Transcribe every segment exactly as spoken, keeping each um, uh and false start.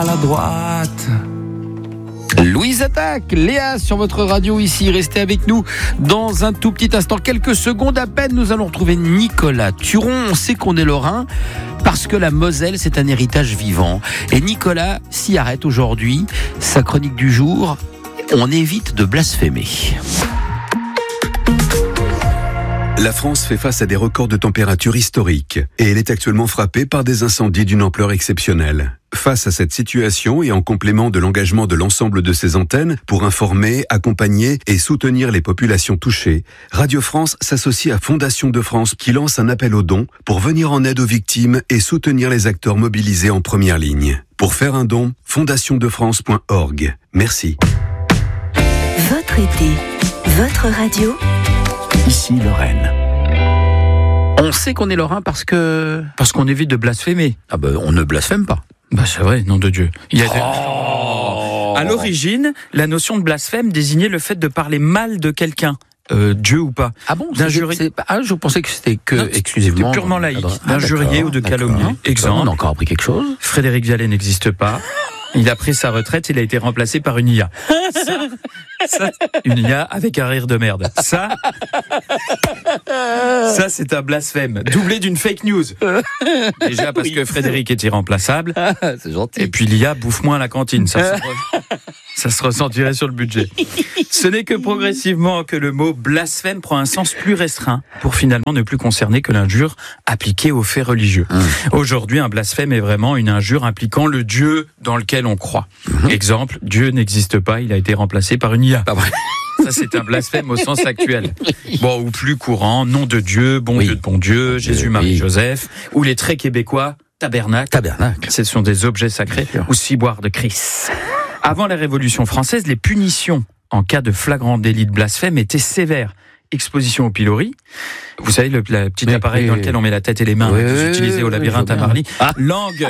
À la droite. Louise Attaque, Léa sur votre radio ici, restez avec nous dans un tout petit instant, quelques secondes à peine, nous allons retrouver Nicolas Turon. On sait qu'on est lorrain parce que la Moselle c'est un héritage vivant et Nicolas s'y arrête aujourd'hui. Sa chronique du jour, on évite de blasphémer. La France fait face à des records de température historiques et elle est actuellement frappée par des incendies d'une ampleur exceptionnelle. Face à cette situation et en complément de l'engagement de l'ensemble de ses antennes pour informer, accompagner et soutenir les populations touchées, Radio France s'associe à Fondation de France qui lance un appel aux dons pour venir en aide aux victimes et soutenir les acteurs mobilisés en première ligne. Pour faire un don, fondation de france point org. Merci. Votre été, votre radio. Ici Lorraine. On sait qu'on est lorrain parce que... Parce qu'on évite de blasphémer. Ah ben, on ne blasphème pas. Bah c'est vrai, nom de Dieu. Il y a Oh. À l'origine, la notion de blasphème désignait le fait de parler mal de quelqu'un. Euh, Dieu ou pas. Ah bon, d'injurier. c'est, c'est, ah, je pensais que c'était que Non, exclusivement c'était purement laïque, ah, d'injurier ou de calomnier. D'accord. Exemple. On a encore appris quelque chose. Frédéric Vialet n'existe pas. Il a pris sa retraite, il a été remplacé par une I A. Ça, ça, une I A avec un rire de merde. Ça, ça c'est un blasphème, doublé d'une fake news. Déjà parce Oui. que Frédéric est irremplaçable. Ah, c'est gentil. Et puis l'I A bouffe moins à la cantine. Ça, se, re- ça se ressentirait sur le budget. Ce n'est que progressivement que le mot blasphème prend un sens plus restreint pour finalement ne plus concerner que l'injure appliquée aux faits religieux. Mmh. Aujourd'hui, un blasphème est vraiment une injure impliquant le Dieu dans lequel on croit. Mmh. Exemple, Dieu n'existe pas, il a été remplacé par une I A. Pas vrai. Ça, c'est un blasphème au sens actuel. Bon, ou plus courant, nom de Dieu, bon Oui. Dieu de bon Dieu, Jésus, Oui. Marie, Joseph, ou les très québécois, tabernacle. Tabernacle. Ce sont des objets sacrés, ou ciboires de Christ. Avant la Révolution française, les punitions en cas de flagrant délit de blasphème étaient sévères. Exposition au pilori. Vous savez, le, le petit Oui, appareil oui, dans oui. lequel on met la tête et les mains, Oui, que vous oui, utilisez au oui, labyrinthe oui, à Marly. Ah. Langue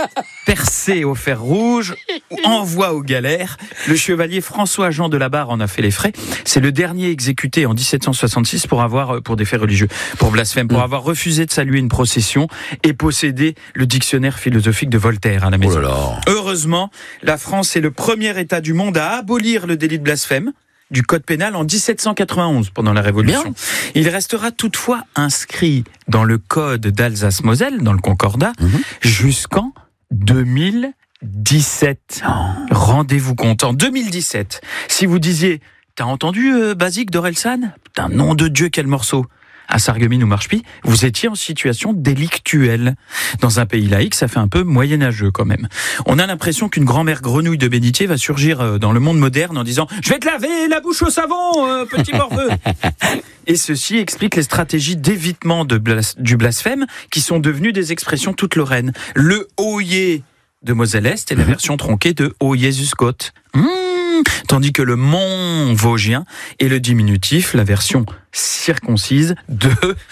percée au fer rouge, envoi aux galères. Le chevalier François-Jean de la Barre en a fait les frais. C'est le dernier exécuté en dix-sept cent soixante-six pour avoir, pour des faits religieux, pour blasphème, pour Mm. avoir refusé de saluer une procession et posséder le dictionnaire philosophique de Voltaire à la maison. Oh là là. Heureusement, la France est le premier État du monde à abolir le délit de blasphème du code pénal en dix-sept cent quatre-vingt-onze, pendant la Révolution. Bien. Il restera toutefois inscrit dans le code d'Alsace-Moselle, dans le Concordat, Mhm. jusqu'en deux mille dix-sept. Rendez-vous compte, en deux mille dix-sept, si vous disiez « T'as entendu euh, Basique d'Orelsan ?» Putain, nom de Dieu, quel morceau! À Sarreguemines ou Marchepie, vous étiez en situation délictuelle. Dans un pays laïque, ça fait un peu moyenâgeux quand même. On a l'impression qu'une grand-mère grenouille de bénitier va surgir dans le monde moderne en disant « Je vais te laver la bouche au savon, euh, petit morveux !» Et ceci explique les stratégies d'évitement de blas- du blasphème qui sont devenues des expressions toutes lorraines. Le « Oyez » de Moselle-Est est la version tronquée de « O Jésus Gott ». Mmh. Tandis que le Mont Vosgien est le diminutif, la version circoncise de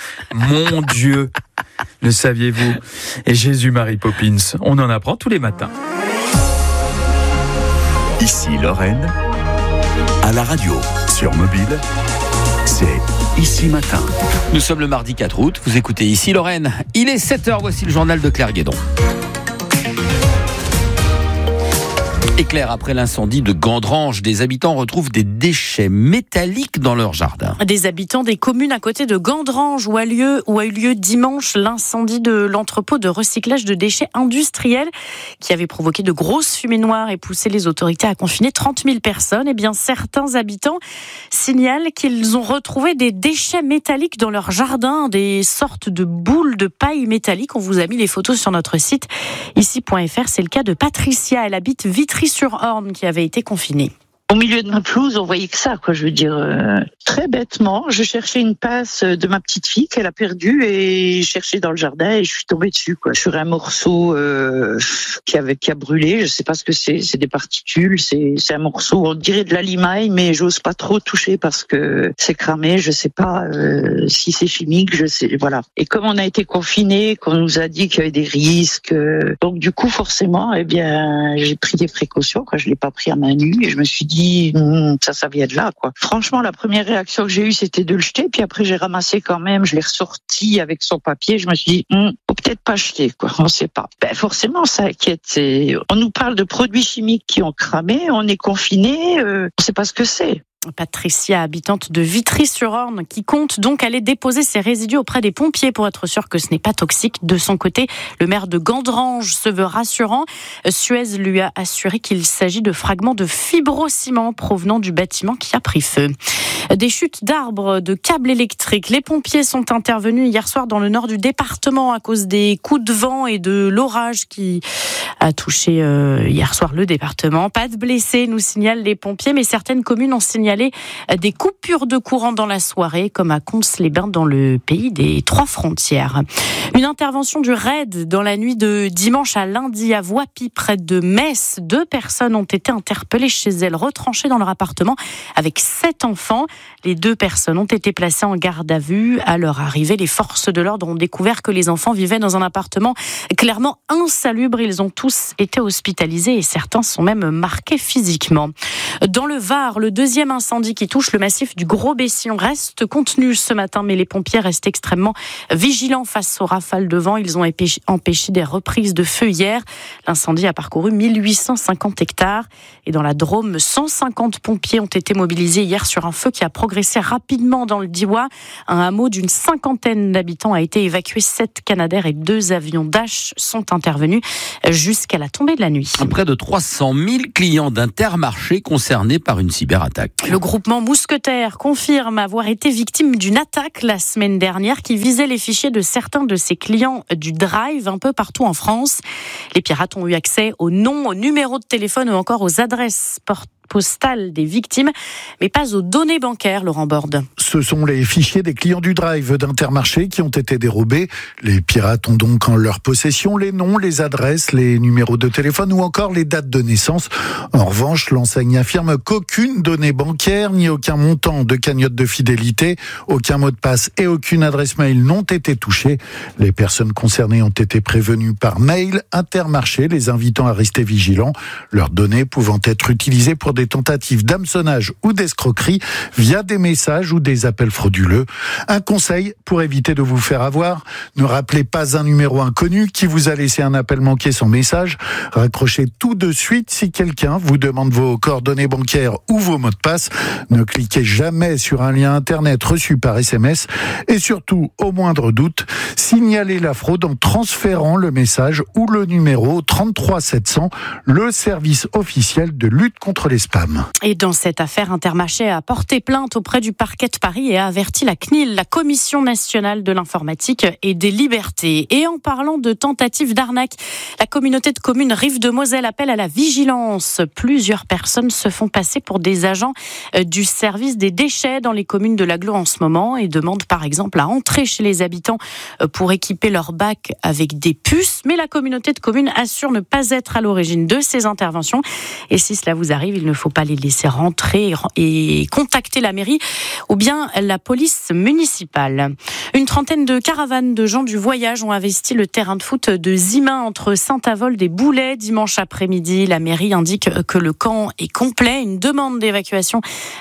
Mon Dieu. Le saviez-vous? Et Jésus-Marie Poppins, on en apprend tous les matins. Ici Lorraine, à la radio, sur mobile, c'est Ici Matin. Nous sommes le mardi quatre août, vous écoutez ici Lorraine. Il est sept heures, voici le journal de Claire Guédon. Et Claire, après l'incendie de Gandrange, des habitants retrouvent des déchets métalliques dans leur jardin. Des habitants des communes à côté de Gandrange où a, lieu, où a eu lieu dimanche l'incendie de l'entrepôt de recyclage de déchets industriels qui avait provoqué de grosses fumées noires et poussé les autorités à confiner trente mille personnes. Eh bien, certains habitants signalent qu'ils ont retrouvé des déchets métalliques dans leur jardin, des sortes de boules de paille métallique. On vous a mis les photos sur notre site ici point f r. C'est le cas de Patricia. Elle habite Vitry-sur-Orne qui avait été confinée. Au milieu de ma pelouse, on voyait que ça, quoi. Je veux dire, euh, très bêtement, je cherchais une passe de ma petite fille qu'elle a perdue et je cherchais dans le jardin et je suis tombée dessus, quoi. Sur un morceau euh, qui avait qui a brûlé. Je sais pas ce que c'est. C'est des particules. C'est c'est un morceau. On dirait de la limaille, mais j'ose pas trop toucher parce que c'est cramé. Je sais pas euh, si c'est chimique. Je sais, voilà. Et comme on a été confinés, qu'on nous a dit qu'il y avait des risques, euh, donc du coup, forcément, eh bien, j'ai pris des précautions. Quoi. Je l'ai pas pris à main nue et je me suis dit. dit, hm, ça, ça vient de là, quoi. Franchement, la première réaction que j'ai eue, c'était de le jeter. Puis après, j'ai ramassé quand même, je l'ai ressorti avec son papier. Je me suis dit, hm, faut peut-être pas jeter, quoi. On sait pas. Ben, forcément, ça inquiète. C'est... On nous parle de produits chimiques qui ont cramé, on est confinés, euh, on sait pas ce que c'est. Patricia, habitante de Vitry-sur-Orne, qui compte donc aller déposer ses résidus auprès des pompiers pour être sûr que ce n'est pas toxique. De son côté, le maire de Gandrange se veut rassurant. Suez lui a assuré qu'il s'agit de fragments de fibrociment provenant du bâtiment qui a pris feu. Des chutes d'arbres, de câbles électriques. Les pompiers sont intervenus hier soir dans le nord du département à cause des coups de vent et de l'orage qui a touché euh, hier soir le département. Pas de blessés, nous signalent les pompiers, mais certaines communes ont signalé des coupures de courant dans la soirée, comme à Cons-les-Bains dans le pays des Trois Frontières. Une intervention du R A I D dans la nuit de dimanche à lundi à Voipy, près de Metz. Deux personnes ont été interpellées chez elles, retranchées dans leur appartement avec sept enfants. Les deux personnes ont été placées en garde à vue. À leur arrivée, les forces de l'ordre ont découvert que les enfants vivaient dans un appartement clairement insalubre. Ils ont tous été hospitalisés et certains sont même marqués physiquement. Dans le Var, le deuxième incendie qui touche le massif du Gros-Bessillon reste contenu ce matin, mais les pompiers restent extrêmement vigilants face aux rafales de vent. Ils ont empêché des reprises de feu hier. L'incendie a parcouru mille huit cent cinquante hectares. Et dans la Drôme, cent cinquante pompiers ont été mobilisés hier sur un feu qui a progressé rapidement dans le Diois. Un hameau d'une cinquantaine d'habitants a été évacué. Sept Canadair et deux avions Dash sont intervenus jusqu'à la tombée de la nuit. Près de trois cent mille clients d'Intermarché concernés par une cyberattaque. Le groupement Mousquetaire confirme avoir été victime d'une attaque la semaine dernière qui visait les fichiers de certains de ses clients du Drive un peu partout en France. Les pirates ont eu accès aux noms, aux numéros de téléphone ou encore aux adresses postales des victimes, mais pas aux données bancaires, Laurent Borde. Ce sont les fichiers des clients du Drive d'Intermarché qui ont été dérobés. Les pirates ont donc en leur possession les noms, les adresses, les numéros de téléphone ou encore les dates de naissance. En revanche, l'enseigne affirme qu'aucune donnée bancaire, ni aucun montant de cagnotte de fidélité, aucun mot de passe et aucune adresse mail n'ont été touchés. Les personnes concernées ont été prévenues par mail, Intermarché les invitant à rester vigilants, leurs données pouvant être utilisées pour des tentatives d'hameçonnage ou d'escroquerie via des messages ou des appels frauduleux. Un conseil pour éviter de vous faire avoir, ne rappelez pas un numéro inconnu qui vous a laissé un appel manqué sans message. Raccrochez tout de suite si quelqu'un vous demande vos coordonnées bancaires ou vos mots de passe. Ne cliquez jamais sur un lien internet reçu par S M S et surtout, au moindre doute, signalez la fraude en transférant le message ou le numéro trente-trois sept cents, le service officiel de lutte contre les spams. Et dans cette affaire, Intermarché a porté plainte auprès du parquet de Paris et a averti la C N I L, la Commission nationale de l'informatique et des libertés. Et en parlant de tentatives d'arnaque, la communauté de communes Rive de Moselle appelle à la vigilance. Plusieurs personnes se font passer pour des agents du service des déchets dans les communes de l'Agglo en ce moment et demandent par exemple à entrer chez les habitants pour équiper leur bac avec des puces. Mais la communauté de communes assure ne pas être à l'origine de ces interventions. Et si cela vous arrive, il ne faut pas les laisser rentrer et contacter la mairie ou bien la police municipale. Une trentaine de caravanes de gens du voyage ont investi le terrain de foot de Zimin entre Saint-Avold et Boulay dimanche après-midi. La mairie indique que le camp est complet. Une demande d'évacuation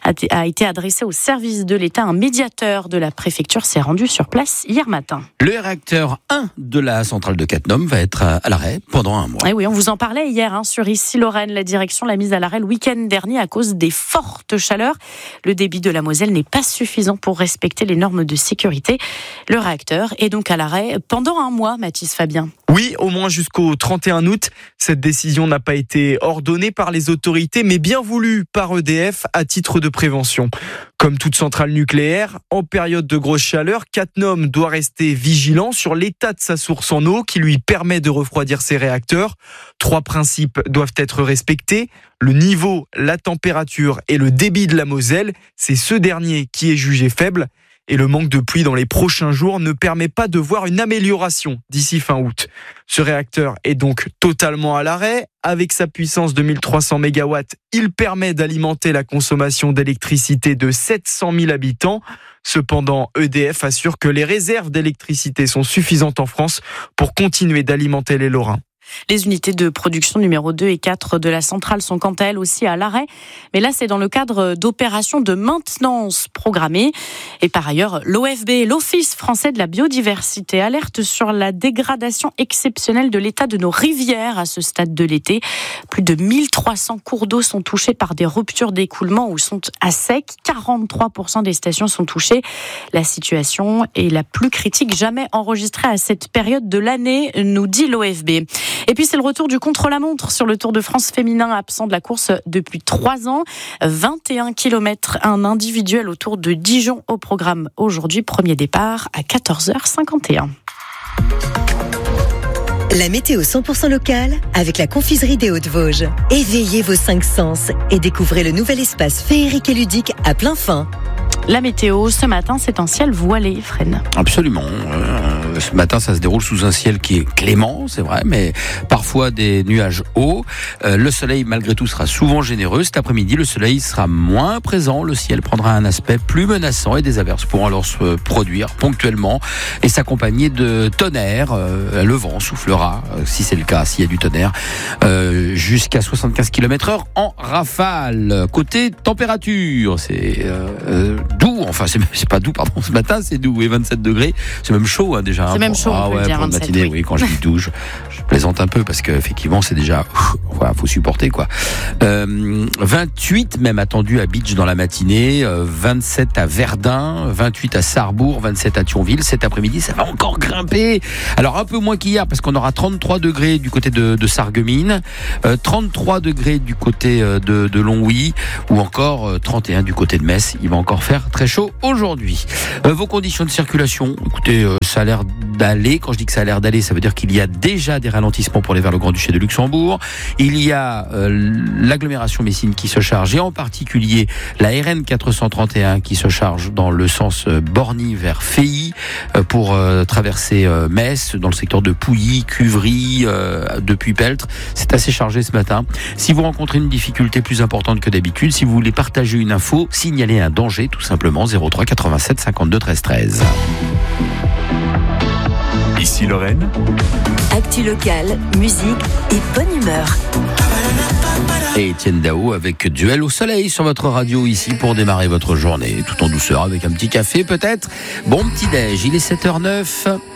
a été adressée au service de l'État. Un médiateur de la préfecture s'est rendu sur place hier matin. Le réacteur un de la centrale de Cattenom va être à l'arrêt pendant un mois. Et oui, on vous en parlait hier hein, sur Issy-Lorraine. La direction l'a mise à l'arrêt le week-end dernier à cause des fortes chaleurs. Le débit de la Moselle n'est pas suffisant pour respecter les normes de sécurité. Le réacteur est donc à l'arrêt pendant un mois, Mathis Fabien. Oui, au moins jusqu'au trente et un août. Cette décision n'a pas été ordonnée par les autorités, mais bien voulue par E D F à titre de prévention. Comme toute centrale nucléaire, en période de grosse chaleur, Cattenom doit rester vigilant sur l'état de sa source en eau qui lui permet de refroidir ses réacteurs. Trois principes doivent être respectés. Le niveau, la température et le débit de la Moselle, c'est ce dernier qui est jugé faible. Et le manque de pluie dans les prochains jours ne permet pas de voir une amélioration d'ici fin août. Ce réacteur est donc totalement à l'arrêt. Avec sa puissance de mille trois cents mégawatts, il permet d'alimenter la consommation d'électricité de sept cent mille habitants. Cependant, E D F assure que les réserves d'électricité sont suffisantes en France pour continuer d'alimenter les Lorrains. Les unités de production numéro deux et quatre de la centrale sont quant à elles aussi à l'arrêt. Mais là, c'est dans le cadre d'opérations de maintenance programmées. Et par ailleurs, l'O F B, l'Office français de la biodiversité, alerte sur la dégradation exceptionnelle de l'état de nos rivières à ce stade de l'été. Plus de mille trois cents cours d'eau sont touchés par des ruptures d'écoulement ou sont à sec. quarante-trois pour cent des stations sont touchées. La situation est la plus critique jamais enregistrée à cette période de l'année, nous dit l'O F B. Et puis c'est le retour du contre-la-montre sur le Tour de France féminin, absent de la course depuis trois ans. vingt et un kilomètres, un individuel autour de Dijon au programme aujourd'hui. Premier départ à quatorze heures cinquante et un. La météo cent pour cent locale avec la confiserie des Hauts-de-Vosges. Éveillez vos cinq sens et découvrez le nouvel espace féerique et ludique à plein fin. La météo, ce matin, c'est un ciel voilé, Fred. Absolument. Euh, ce matin, ça se déroule sous un ciel qui est clément, c'est vrai, mais parfois des nuages hauts. Euh, le soleil, malgré tout, sera souvent généreux. Cet après-midi, le soleil sera moins présent. Le ciel prendra un aspect plus menaçant et des averses pourront alors se produire ponctuellement et s'accompagner de tonnerre. Euh, le vent soufflera, euh, si c'est le cas, s'il y a du tonnerre, euh, jusqu'à soixante-quinze kilomètres heure en rafale. Côté température, c'est euh, doux, enfin c'est, c'est pas doux, pardon, ce matin c'est doux, et vingt-sept degrés, c'est même chaud hein, déjà. C'est hein, même pour, chaud, ah, on peut ouais, le dire, pour une vingt-sept, matinée, oui. oui, quand je dis doux, je, je plaisante un peu parce qu'effectivement c'est déjà, voilà, faut supporter quoi. Euh, vingt-huit même attendu à Beach dans la matinée, euh, vingt-sept à Verdun, vingt-huit à Sarrebourg, vingt-sept à Thionville. Cet après-midi ça va encore grimper, alors un peu moins qu'hier parce qu'on aura trente-trois degrés du côté de, de Sarreguemines, euh, trente-trois degrés du côté de, de Longwy ou encore euh, trente et un du côté de Metz. Il va encore faire très chaud aujourd'hui. Euh, vos conditions de circulation, écoutez, euh, ça a l'air d'aller. Quand je dis que ça a l'air d'aller, ça veut dire qu'il y a déjà des ralentissements pour aller vers le Grand-Duché de Luxembourg. Il y a euh, l'agglomération Messine qui se charge, et en particulier la R N quatre cent trente et un qui se charge dans le sens euh, Borny vers Feilly euh, pour euh, traverser euh, Metz, dans le secteur de Pouilly, Cuvry, euh, depuis Peltre. C'est assez chargé ce matin. Si vous rencontrez une difficulté plus importante que d'habitude, si vous voulez partager une info, signalez un danger, tout simplement zéro trois quatre-vingt-sept cinquante-deux treize treize. Ici Lorraine. Actu locale, musique et bonne humeur. Et Étienne Dao avec Duel au soleil sur votre radio ici pour démarrer votre journée, tout en douceur avec un petit café peut-être. Bon petit déj, il est sept heures zéro neuf.